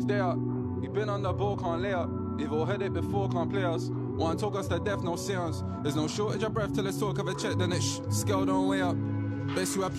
stay up. We been on the ball, can't lay up. They've all heard it before, can't play us. Want to talk us to death, no seance. There's no shortage of breath till it's talk of a check, then it's scale don't weigh up. Best you happy